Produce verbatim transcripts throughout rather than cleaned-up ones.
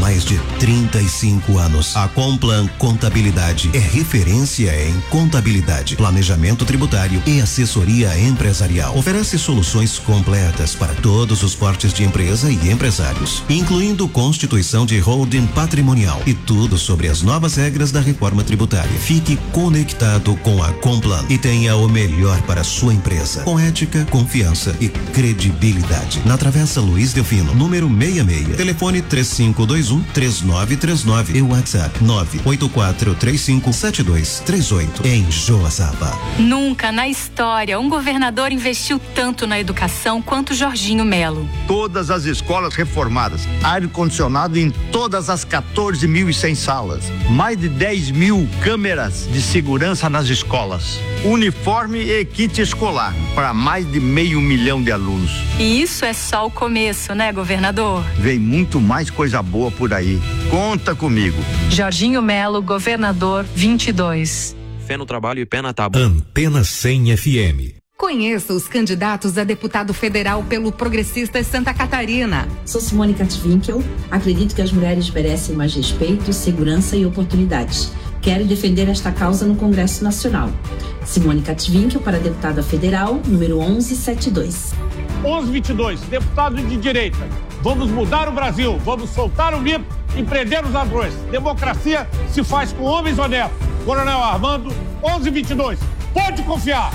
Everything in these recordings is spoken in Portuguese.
mais de trinta e cinco anos. A Complan Contabilidade é referência em contabilidade, planejamento tributário e assessoria empresarial. Oferece soluções completas para todos os portes de empresa e empresários, incluindo constituição de holding patrimonial e tudo sobre as novas regras da reforma tributária. Fique conectado com a Complan e tenha o melhor para a sua empresa, com ética, confiança e credibilidade. Na Travessa Luiz Delfino, número sessenta e seis. Telefone três cinco dois um, três nove três nove e WhatsApp nove oito quatro três cinco sete dois três oito, em Joaçaba. Nunca na história um governador investiu tanto na educação quanto Jorginho Melo. Todas as escolas reformadas, ar-condicionado em todas as quatorze mil e cem salas, mais de dez mil câmeras de segurança nas escolas, uniforme e kit escolar para mais de meio milhão de alunos. E isso é só o começo, né, governador? Vem muito mais coisa boa por aí. Conta comigo. Jorginho Melo, governador vinte e dois. Fé no trabalho e pé na tábua. Antena cem F M. Conheça os candidatos a deputado federal pelo Progressistas Santa Catarina. Sou Simone Katwinkel. Acredito que as mulheres merecem mais respeito, segurança e oportunidades. Quero defender esta causa no Congresso Nacional. Simone Katwinkel para deputada federal, número onze setenta e dois. onze vinte e dois, deputado de direita. Vamos mudar o Brasil, vamos soltar o mito e prender os ladrões. Democracia se faz com homens honestos. Coronel Armando, onze vinte e dois. Pode confiar.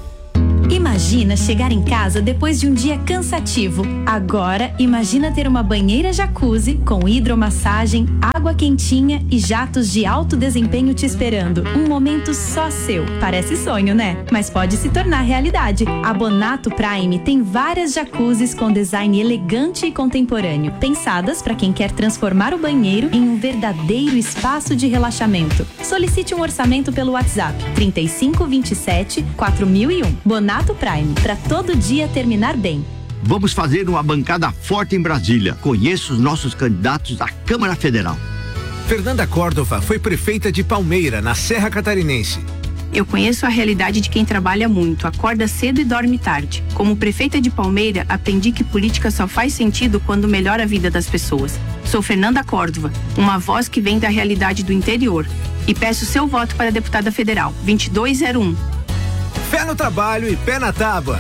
Imagina chegar em casa depois de um dia cansativo. Agora, imagina ter uma banheira jacuzzi com hidromassagem, água quentinha e jatos de alto desempenho te esperando. Um momento só seu. Parece sonho, né? Mas pode se tornar realidade. A Bonato Prime tem várias jacuzzis com design elegante e contemporâneo, pensadas para quem quer transformar o banheiro em um verdadeiro espaço de relaxamento. Solicite um orçamento pelo WhatsApp trinta e cinco vinte e sete quatro mil e um. Bonato Prime, para todo dia terminar bem. Vamos fazer uma bancada forte em Brasília. Conheça os nossos candidatos à Câmara Federal. Fernanda Córdova foi prefeita de Palmeira, na Serra Catarinense. Eu conheço a realidade de quem trabalha muito, acorda cedo e dorme tarde. Como prefeita de Palmeira, aprendi que política só faz sentido quando melhora a vida das pessoas. Sou Fernanda Córdova, uma voz que vem da realidade do interior. E peço seu voto para deputada federal, vinte e dois zero um. Fé no trabalho e pé na tábua.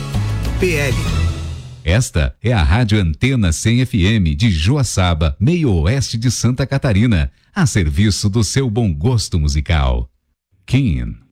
P L. Esta é a Rádio Antena cem F M de Joaçaba, meio oeste de Santa Catarina, a serviço do seu bom gosto musical. Kim.